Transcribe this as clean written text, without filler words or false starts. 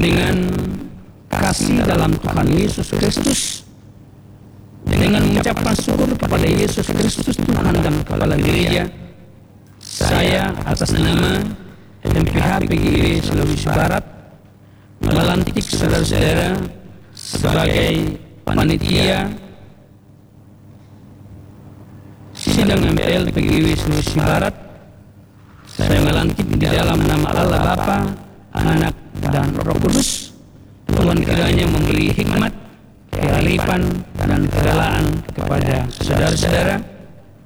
dengan kasih dalam Tuhan Yesus Kristus, dengan mengucapkan syukur kepada Yesus Kristus Tuhan dan Kepala Gereja, saya atas nama MPH PGIW Sulawesi Barat melantik saudara-saudara sebagai panitia sidang MPL PGIW Sulawesi Barat. Saya melantik di dalam nama Allah Bapa, Anak, dan Roh Kudus. Tuhan kiranya memberi hikmat, kearifan, dan kerelaan kepada saudara-saudara